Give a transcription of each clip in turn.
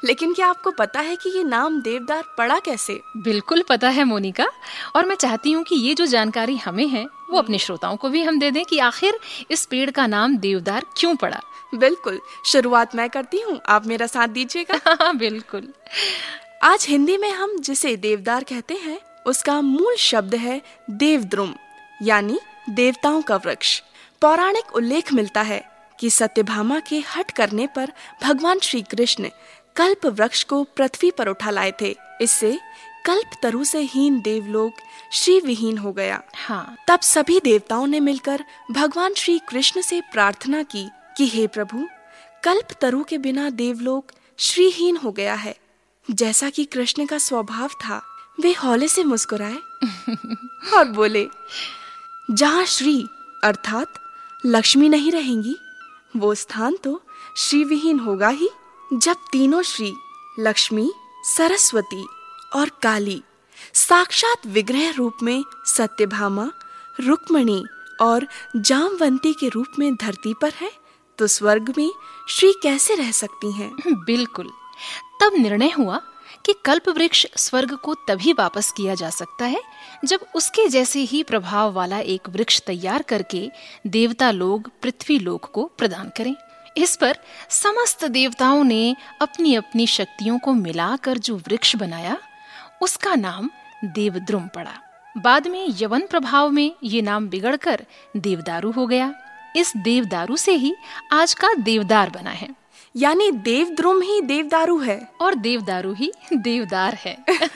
लेकिन क्या आपको पता है कि ये नाम देवदार पड़ा कैसे? बिल्कुल पता है मोनिका, और मैं चाहती हूँ कि ये जो जानकारी हमें है वो अपने श्रोताओं को भी हम दे दें कि आखिर इस पेड़ का नाम देवदार क्यों पड़ा। बिल्कुल, शुरुआत मैं करती हूँ, आप मेरा साथ दीजिएगा। हाँ बिल्कुल। आज हिंदी में हम जिसे देवदार कहते हैं उसका मूल शब्द है देवद्रुम, यानी देवताओं का वृक्ष। पौराणिक उल्लेख मिलता है कि सत्यभामा के हट करने पर भगवान श्री कृष्ण कल्प वृक्ष को पृथ्वी पर उठा लाए थे। इससे कल्प तरु से हीन देवलोक श्री विहीन हो गया। हाँ। तब सभी देवताओं ने मिलकर भगवान श्री कृष्ण से प्रार्थना की कि हे प्रभु, कल्प तरु के बिना देवलोक श्रीहीन हो गया है। जैसा कि कृष्ण का स्वभाव था, वे हौले से मुस्कुराए और बोले, जहाँ श्री अर्थात लक्ष्मी नहीं रहेंगी, वो स्थान तो श्री विहीन होगा ही। जब तीनों श्री लक्ष्मी, सरस्वती और काली साक्षात विग्रह रूप में सत्यभामा, रुक्मणी और जामवंती के रूप में धरती पर है, तो स्वर्ग में श्री कैसे रह सकती हैं? बिल्कुल। तब निर्णय हुआ कि कल्प वृक्ष स्वर्ग को तभी वापस किया जा सकता है जब उसके जैसे ही प्रभाव वाला एक वृक्ष तैयार करके देवता लोग पृथ्वी लोक को प्रदान करें। इस पर समस्त देवताओं ने अपनी अपनी शक्तियों को मिलाकर जो वृक्ष बनाया, उसका नाम देवद्रुम पड़ा। बाद में यवन प्रभाव में ये नाम बिगड़कर देवदारू हो गया। इस देवदारू से ही आज का देवदार बना है। यानी देवद्रुम ही देवदारू है और देवदारू ही देवदार है।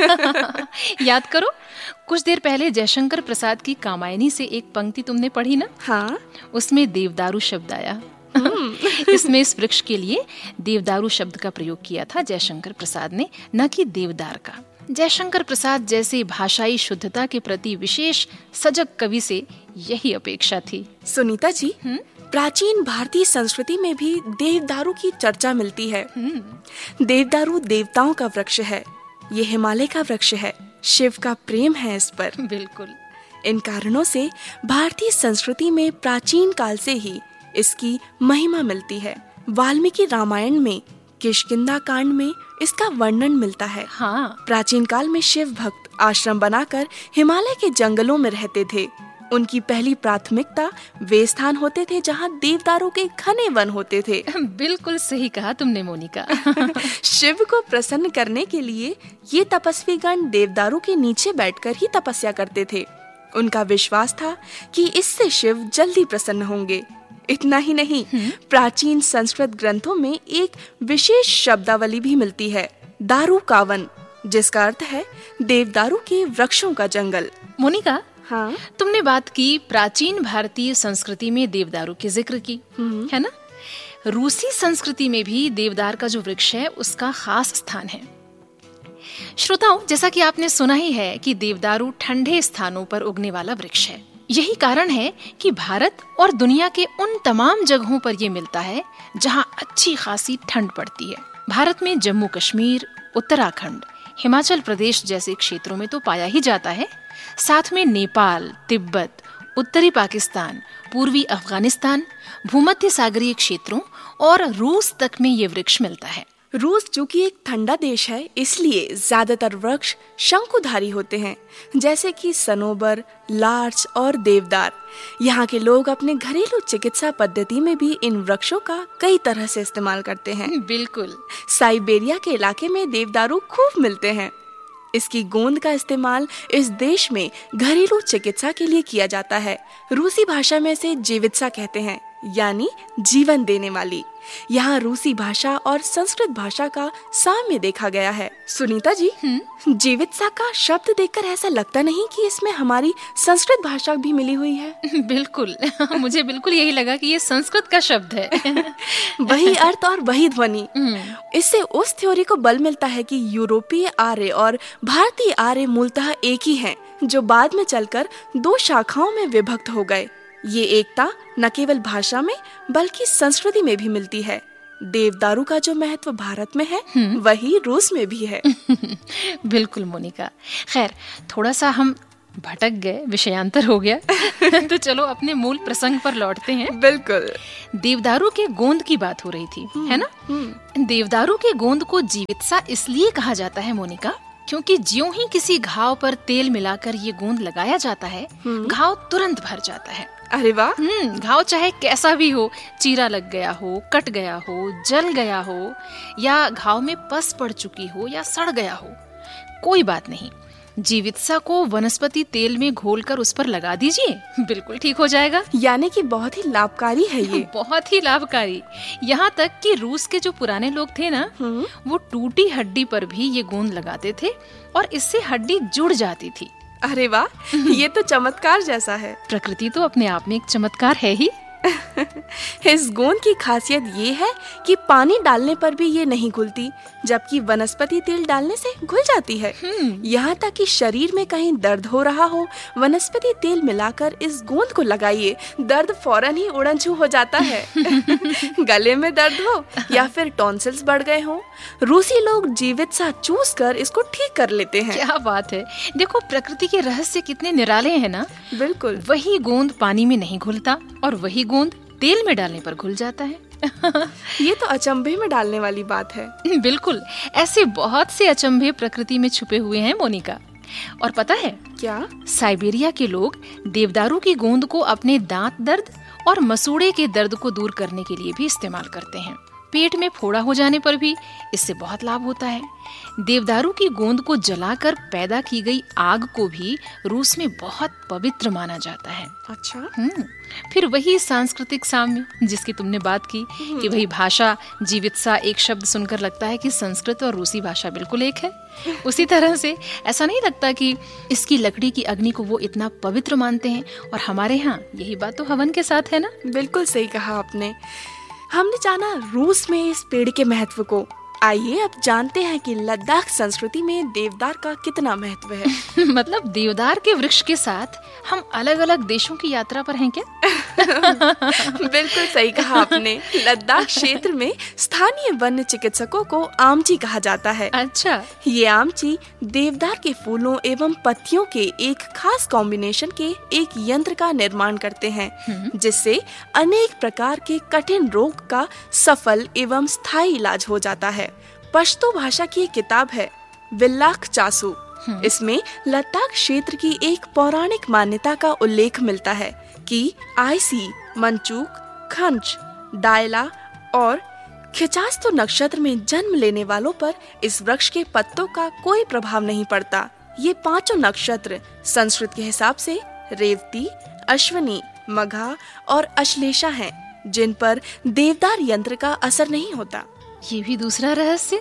याद करो, कुछ देर पहले जयशंकर प्रसाद की कामायनी से एक पंक्ति तुमने पढ़ी ना? हाँ। उसमें देवदारू शब्द आया। इसमें इस वृक्ष के लिए देवदारू शब्द का प्रयोग किया था जयशंकर प्रसाद ने, न कि देवदार का। जयशंकर प्रसाद जैसे भाषाई शुद्धता के प्रति विशेष सजग कवि से यही अपेक्षा थी। सुनीता जी, प्राचीन भारतीय संस्कृति में भी देवदारू की चर्चा मिलती है। देवदारू देवताओं का वृक्ष है, ये हिमालय का वृक्ष है, शिव का प्रेम है इस पर। बिल्कुल। इन कारणों से भारतीय संस्कृति में प्राचीन काल से ही इसकी महिमा मिलती है। वाल्मीकि रामायण में किष्किंधा कांड में इसका वर्णन मिलता है। हाँ। प्राचीन काल में शिव भक्त आश्रम बनाकर हिमालय के जंगलों में रहते थे। उनकी पहली प्राथमिकता वे स्थान होते थे जहाँ देवदारों के घने वन होते थे। बिल्कुल सही कहा तुमने मोनिका। शिव को प्रसन्न करने के लिए ये तपस्वी गण देवदारों के नीचे बैठकर ही तपस्या करते थे। उनका विश्वास था कि इससे शिव जल्दी प्रसन्न होंगे। इतना ही नहीं, प्राचीन संस्कृत ग्रंथों में एक विशेष शब्दावली भी मिलती है, दारू कावन, जिसका अर्थ है देवदारू के वृक्षों का जंगल। मोनिका, हाँ? तुमने बात की प्राचीन भारतीय संस्कृति में देवदारू की जिक्र की, है ना? रूसी संस्कृति में भी देवदार का जो वृक्ष है उसका खास स्थान है। श्रोताओं, जैसा कि आपने सुना ही है कि देवदारू ठंडे स्थानों पर उगने वाला वृक्ष है। यही कारण है कि भारत और दुनिया के उन तमाम जगहों पर ये मिलता है जहाँ अच्छी खासी ठंड पड़ती है। भारत में जम्मू कश्मीर, उत्तराखंड, हिमाचल प्रदेश जैसे क्षेत्रों में तो पाया ही जाता है। साथ में नेपाल, तिब्बत, उत्तरी पाकिस्तान, पूर्वी अफगानिस्तान, भूमध्य सागरीय क्षेत्रों और रूस तक में ये वृक्ष मिलता है। रूस चूंकि एक ठंडा देश है, इसलिए ज्यादातर वृक्ष शंकुधारी होते हैं, जैसे कि सनोबर, लार्च और देवदार। यहाँ के लोग अपने घरेलू चिकित्सा पद्धति में भी इन वृक्षों का कई तरह से इस्तेमाल करते हैं। बिल्कुल। साइबेरिया के इलाके में देवदारू खूब मिलते हैं। इसकी गोंद का इस्तेमाल इस देश में घरेलू चिकित्सा के लिए किया जाता है। रूसी भाषा में इसे जीवित्सा कहते हैं, यानी जीवन देने वाली। यहाँ रूसी भाषा और संस्कृत भाषा का साम्य देखा गया है। सुनीता जी, जीवित्सा का शब्द देखकर ऐसा लगता नहीं कि इसमें हमारी संस्कृत भाषा भी मिली हुई है? बिल्कुल। मुझे बिल्कुल यही लगा कि ये संस्कृत का शब्द है। वही अर्थ और वही ध्वनि। इससे उस थ्योरी को बल मिलता है कि यूरोपीय आर्य और भारतीय आर्य मूलतः एक ही हैं, जो बाद में चलकर दो शाखाओं में विभक्त हो गए। ये एकता न केवल भाषा में बल्कि संस्कृति में भी मिलती है। देवदारू का जो महत्व भारत में है, वही रूस में भी है। बिल्कुल मोनिका। खैर, थोड़ा सा हम भटक गए, विषयांतर हो गया। तो चलो अपने मूल प्रसंग पर लौटते हैं। बिल्कुल। देवदारू के गोंद की बात हो रही थी, है ना? देवदारू के गोंद को जीवित्सा इसलिए कहा जाता है मोनिका, क्योंकि ज्यों ही किसी घाव पर तेल मिलाकर ये गोंद लगाया जाता है, घाव तुरंत भर जाता है। अरे वाह। घाव चाहे कैसा भी हो, चीरा लग गया हो, कट गया हो, जल गया हो, या घाव में पस पड़ चुकी हो या सड़ गया हो, कोई बात नहीं, जीवित्सा को वनस्पति तेल में घोलकर उस पर लगा दीजिए, बिल्कुल ठीक हो जाएगा। यानी कि बहुत ही लाभकारी है ये। बहुत ही लाभकारी। यहाँ तक कि रूस के जो पुराने लोग थे ना, वो टूटी हड्डी पर भी ये गोंद लगाते थे और इससे हड्डी जुड़ जाती थी। अरे वाह, ये तो चमत्कार जैसा है। प्रकृति तो अपने आप में एक चमत्कार है ही। इस गोंद की खासियत ये है कि पानी डालने पर भी ये नहीं घुलती, जबकि वनस्पति तेल डालने से घुल जाती है। यहाँ तक कि शरीर में कहीं दर्द हो रहा हो, वनस्पति तेल मिलाकर इस गोंद को लगाइए, दर्द फौरन ही उड़न छू हो जाता है। गले में दर्द हो या फिर टॉन्सिल्स बढ़ गए हो, रूसी लोग जीवित्सा चूस कर इसको ठीक कर लेते हैं। क्या बात है। देखो प्रकृति के रहस्य कितने निराले हैं ना। बिल्कुल। वही गोंद पानी में नहीं घुलता और वही गोंद तेल में डालने पर घुल जाता है। ये तो अचंभे में डालने वाली बात है। बिल्कुल, ऐसे बहुत से अचंभे प्रकृति में छुपे हुए हैं मोनिका। और पता है क्या? साइबेरिया के लोग देवदारू की गोंद को अपने दांत दर्द और मसूड़े के दर्द को दूर करने के लिए भी इस्तेमाल करते हैं। पेट में फोड़ा हो जाने पर भी इससे बहुत लाभ होता है। देवदारू की गोंद को जलाकर पैदा की गई आग को भी रूस में बहुत पवित्र माना जाता है। अच्छा। फिर वही सांस्कृतिक साम्य जिसकी तुमने बात की कि वही भाषा, जीवित्सा, एक शब्द सुनकर लगता है कि संस्कृत और रूसी भाषा बिल्कुल एक है। उसी तरह से ऐसा नहीं लगता कि इसकी लकड़ी की अग्नि को वो इतना पवित्र मानते हैं, और हमारे यहाँ यही बात तो हवन के साथ है ना। बिल्कुल सही कहा आपने। हमने जाना रूस में इस पेड़ के महत्व को। आइए अब जानते हैं कि लद्दाख संस्कृति में देवदार का कितना महत्व है। मतलब देवदार के वृक्ष के साथ हम अलग अलग देशों की यात्रा पर हैं क्या? बिल्कुल सही कहा आपने। लद्दाख क्षेत्र में स्थानीय वन्य चिकित्सकों को आमची कहा जाता है। अच्छा। ये आमची देवदार के फूलों एवं पत्तियों के एक खास कॉम्बिनेशन के एक यंत्र का निर्माण करते हैं, जिससे अनेक प्रकार के कठिन रोग का सफल एवं स्थायी इलाज हो जाता है। पश्तो भाषा की एक किताब है विल्लाख चासू। इसमें लद्दाख क्षेत्र की एक पौराणिक मान्यता का उल्लेख मिलता है कि आईसी, मंचूक, खंच, डायला और खिचास्तु नक्षत्र में जन्म लेने वालों पर इस वृक्ष के पत्तों का कोई प्रभाव नहीं पड़ता। ये पांचों नक्षत्र संस्कृत के हिसाब से रेवती, अश्विनी, मघा और अश्लेषा हैं, जिन पर देवदार यंत्र का असर नहीं होता। ये भी दूसरा रहस्य।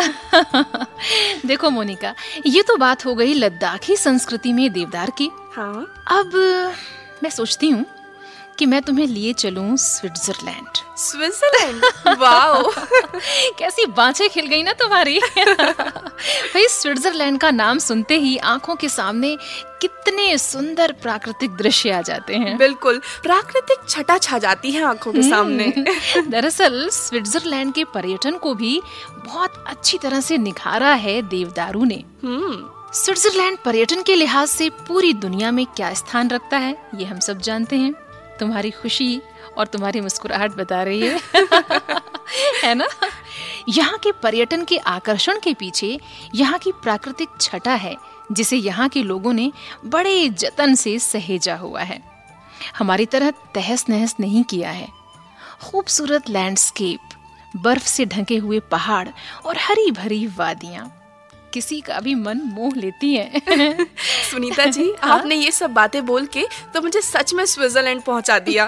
देखो मोनिका, ये तो बात हो गई लद्दाखी संस्कृति में देवदार की। हाँ। अब मैं सोचती हूँ कि मैं तुम्हें लिए चलूं स्विट्जरलैंड। स्विट्जरलैंड? वाओ। कैसी बाँछें खिल गई ना तुम्हारी। भाई स्विट्जरलैंड का नाम सुनते ही आंखों के सामने कितने सुंदर प्राकृतिक दृश्य आ जाते हैं। बिल्कुल, प्राकृतिक छटा छा जाती है आंखों के सामने। दरअसल स्विट्जरलैंड के पर्यटन को भी बहुत अच्छी तरह से निखारा है देवदारू ने। स्विट्जरलैंड पर्यटन के लिहाज से पूरी दुनिया में क्या स्थान रखता है ये हम सब जानते हैं। तुम्हारी खुशी और तुम्हारी मुस्कुराहट बता रही है। है ना? यहाँ के पर्यटन के आकर्षण के पीछे यहाँ की प्राकृतिक छटा है, जिसे यहाँ के लोगों ने बड़े जतन से सहेजा हुआ है। हमारी तरह तहस नहस नहीं किया है। खूबसूरत लैंडस्केप, बर्फ से ढके हुए पहाड़ और हरी भरी वादियाँ किसी का भी मन मोह लेती हैं। सुनीता जी, आपने ये सब बातें बोल के तो मुझे सच में स्विट्जरलैंड पहुंचा दिया।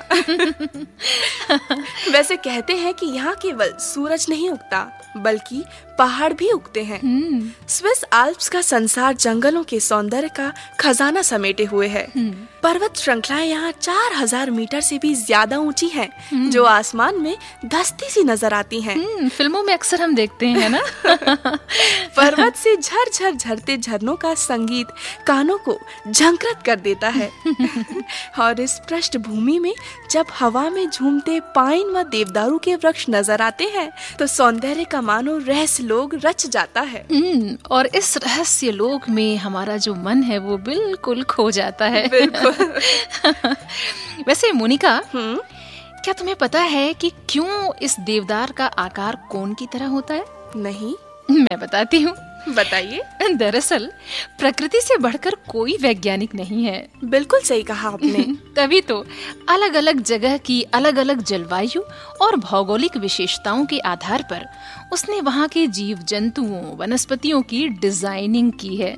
वैसे कहते हैं कि यहाँ केवल सूरज नहीं उगता बल्कि पहाड़ भी उगते हैं। स्विस आल्प्स का संसार जंगलों के सौंदर्य का खजाना समेटे हुए है। पर्वत श्रृंखलाएं यहाँ 4000 मीटर से भी ज्यादा ऊंची हैं, जो आसमान में धसती सी नजर आती हैं। फिल्मों में अक्सर हम देखते हैं ना। पर्वत से झरझर झरते झरनों का संगीत कानों को झंकृत कर देता है। और इस पृष्ठभूमि में जब हवा में झूमते पाइन व देवदारू के वृक्ष नजर आते हैं तो सौंदर्य का मानो रहस्य लोग रच जाता है। और इस रहस्य लोक में हमारा जो मन है वो बिल्कुल खो जाता है। बिल्कुल। वैसे मोनिका, क्या तुम्हें पता है कि क्यों इस देवदार का आकार कोन की तरह होता है? नहीं। मैं बताती हूँ। बताइए। दरअसल प्रकृति से बढ़कर कोई वैज्ञानिक नहीं है। बिल्कुल सही कहा आपने। तभी तो अलग अलग जगह की अलग अलग जलवायु और भौगोलिक विशेषताओं के आधार पर उसने वहाँ के जीव जंतुओं वनस्पतियों की डिजाइनिंग की है।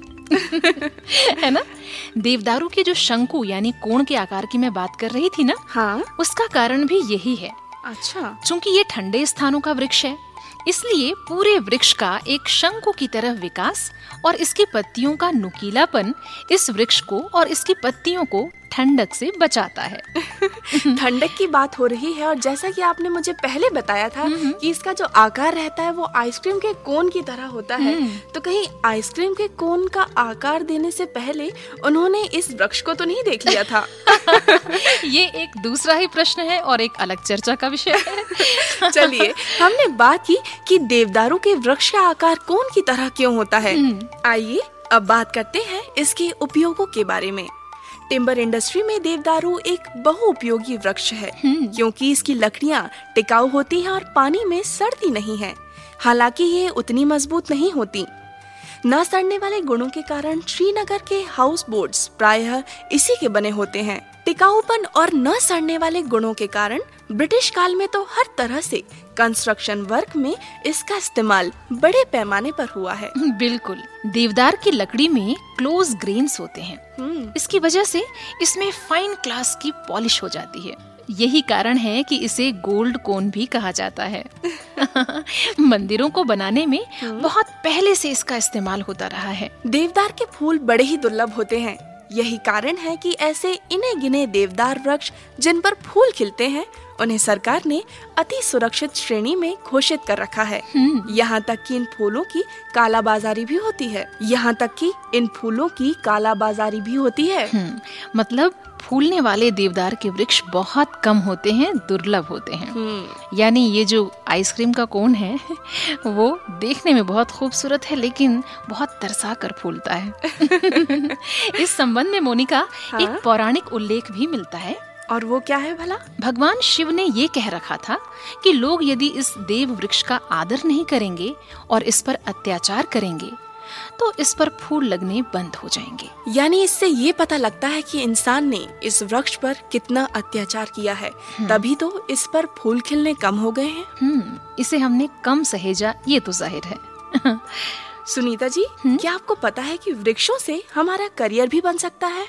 है ना? देवदारू के जो शंकु यानी कोण के आकार की मैं बात कर रही थी ना, हाँ, उसका कारण भी यही है। अच्छा। चूंकि ये ठंडे स्थानों का वृक्ष है, इसलिए पूरे वृक्ष का एक शंकु की तरह विकास और इसकी पत्तियों का नुकीलापन इस वृक्ष को और इसकी पत्तियों को ठंडक से बचाता है। ठंडक की बात हो रही है और जैसा कि आपने मुझे पहले बताया था कि इसका जो आकार रहता है वो आइसक्रीम के कोन की तरह होता है, तो कहीं आइसक्रीम के कोन का आकार देने से पहले उन्होंने इस वृक्ष को तो नहीं देख लिया था? ये एक दूसरा ही प्रश्न है और एक अलग चर्चा का विषय है। चलिए, हमने बात की कि देवदारू के वृक्ष का आकार कोन की तरह क्यों होता है। आइए अब बात करते हैं इसके उपयोगों के बारे में। टिम्बर इंडस्ट्री में देवदारू एक बहुउपयोगी वृक्ष है, क्योंकि इसकी लकड़ियाँ टिकाऊ होती हैं और पानी में सड़ती नहीं हैं। हालांकि ये उतनी मजबूत नहीं होती। न सड़ने वाले गुणों के कारण श्रीनगर के हाउस बोट्स प्रायः इसी के बने होते हैं। टिकाऊपन और न सड़ने वाले गुणों के कारण ब्रिटिश काल में तो हर तरह से कंस्ट्रक्शन वर्क में इसका इस्तेमाल बड़े पैमाने पर हुआ है। बिल्कुल। देवदार की लकड़ी में क्लोज ग्रेन्स होते हैं। इसकी वजह से इसमें फाइन क्लास की पॉलिश हो जाती है। यही कारण है कि इसे गोल्ड कोन भी कहा जाता है। मंदिरों को बनाने में बहुत पहले से इसका इस्तेमाल होता रहा है। देवदार के फूल बड़े ही दुर्लभ होते हैं। यही कारण है कि ऐसे इने गिने देवदार वृक्ष जिन पर फूल खिलते हैं, उन्हें सरकार ने अति सुरक्षित श्रेणी में घोषित कर रखा है। यहाँ तक कि इन फूलों की कालाबाजारी भी होती है। मतलब फूलने वाले देवदार के वृक्ष बहुत कम होते हैं, दुर्लभ होते हैं। यानी ये जो आइसक्रीम का कोन है वो देखने में बहुत खूबसूरत है, लेकिन बहुत तरसा कर फूलता है। इस संबंध में मोनिका, एक पौराणिक उल्लेख भी मिलता है। और वो क्या है भला? भगवान शिव ने ये कह रखा था कि लोग यदि इस देव वृक्ष का आदर नहीं करेंगे और इस पर अत्याचार करेंगे तो इस पर फूल लगने बंद हो जाएंगे। यानी इससे ये पता लगता है कि इंसान ने इस वृक्ष पर कितना अत्याचार किया है, तभी तो इस पर फूल खिलने कम हो गए हैं। इसे हमने कम सहेजा, ये तो जाहिर है। सुनीता जी, क्या आपको पता है कि वृक्षों से हमारा करियर भी बन सकता है?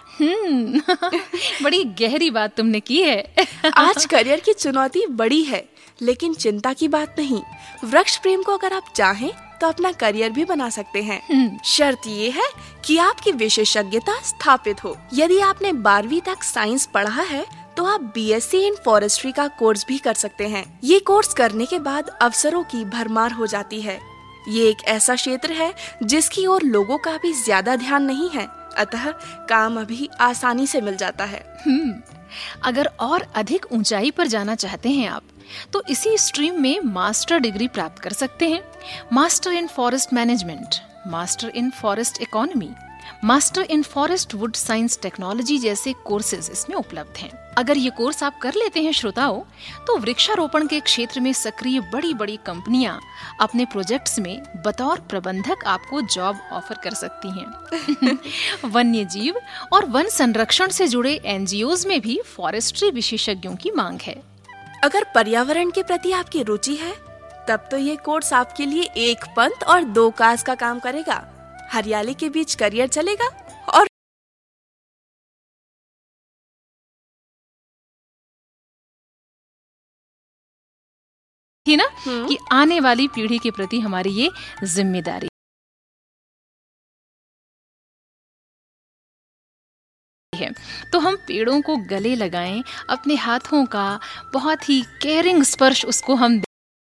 बड़ी गहरी बात तुमने की है। आज करियर की चुनौती बड़ी है, लेकिन चिंता की बात नहीं। वृक्ष प्रेम को अगर आप चाहें तो अपना करियर भी बना सकते हैं। शर्त ये है कि आपकी विशेषज्ञता स्थापित हो। यदि आपने 12वीं तक साइंस पढ़ा है तो आप BSc इन फॉरेस्ट्री का कोर्स भी कर सकते हैं। ये कोर्स करने के बाद अवसरों की भरमार हो जाती है। ये एक ऐसा क्षेत्र है जिसकी ओर लोगों का भी ज्यादा ध्यान नहीं है, अतः काम अभी आसानी से मिल जाता है। अगर और अधिक ऊंचाई पर जाना चाहते हैं आप, तो इसी स्ट्रीम में मास्टर डिग्री प्राप्त कर सकते हैं। Master in forest management, master in forest economy, master in forest would science technology जैसे कोर्सेज इसमें उपलब्ध हैं। अगर ये कोर्स आप कर लेते हैं श्रोताओं, तो वृक्षारोपण के क्षेत्र में सक्रिय बड़ी बड़ी कंपनियां अपने प्रोजेक्ट्स में बतौर प्रबंधक आपको जॉब ऑफर कर सकती हैं। वन्य जीव और वन संरक्षण से जुड़े NGOs में भी फॉरेस्ट्री विशेषज्ञों की मांग है। अगर पर्यावरण के प्रति आपकी रुचि है, तब तो ये कोर्स आपके लिए एक पंथ और दो काज का काम करेगा। हरियाली के बीच करियर चलेगा और थी ना कि आने वाली पीढ़ी के प्रति हमारी ये जिम्मेदारी है। तो हम पेड़ों को गले लगाएं, अपने हाथों का बहुत ही केयरिंग स्पर्श उसको हम